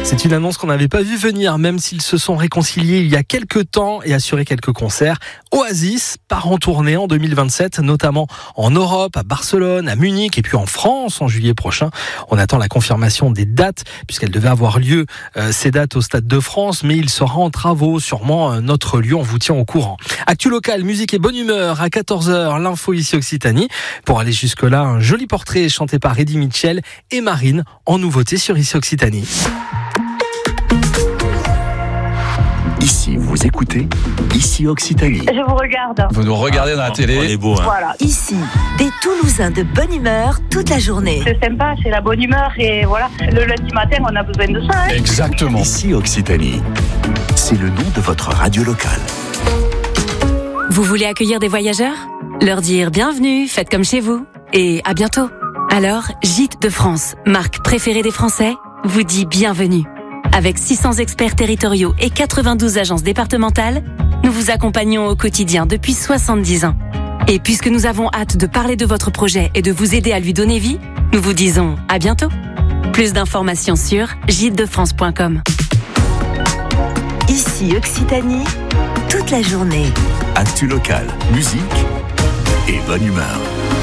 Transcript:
C'est une annonce qu'on n'avait pas vu venir, même s'ils se sont réconciliés il y a quelques temps et assuré quelques concerts. Oasis part en tournée en 2027, notamment en Europe, à Barcelone, à Munich et puis en France en juillet prochain. On attend la confirmation des dates, puisqu'elle devait avoir lieu, ces dates au Stade de France, mais il sera en travaux, sûrement notre lieu, on vous tient au courant. Actu local, musique et bonne humeur, à 14h, l'info ici Occitanie. Pour aller jusque-là, un joli portrait chanté par Eddie Mitchell et Marine en nouveauté sur ici Occitanie. Ici, vous écoutez Ici Occitanie. Je vous regarde. Vous nous regardez dans la télé. On est beau, hein. Voilà. Ici, des Toulousains de bonne humeur toute la journée. C'est sympa, c'est la bonne humeur et voilà. Le lundi matin, on a besoin de ça. Hein. Exactement. Ici Occitanie. C'est le nom de votre radio locale. Vous voulez accueillir des voyageurs ? Leur dire bienvenue, faites comme chez vous et à bientôt. Alors, Gîtes de France, marque préférée des Français, vous dit bienvenue. Avec 600 experts territoriaux et 92 agences départementales, nous vous accompagnons au quotidien depuis 70 ans. Et puisque nous avons hâte de parler de votre projet et de vous aider à lui donner vie, nous vous disons à bientôt. Plus d'informations sur gîtesdefrance.com. Ici Occitanie, toute la journée. Actu locale, musique et bonne humeur.